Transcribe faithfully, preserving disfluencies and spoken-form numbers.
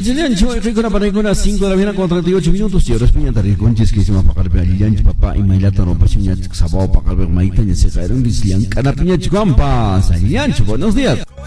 Chillancho, Ricona para Ricona, cinco de la mañana con treinta y ocho minutos. Y ahora es Piñata Riconches que se llama Pacarpe Alillanch, papá y Mailata no pasiña Sabao Pacarpe Maita y se caerán Lislian, Canapiña Chicampa, Salillancho, buenos días.